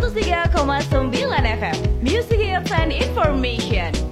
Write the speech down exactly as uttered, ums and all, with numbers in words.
seratus tiga koma sembilan F M Music Hits and Information.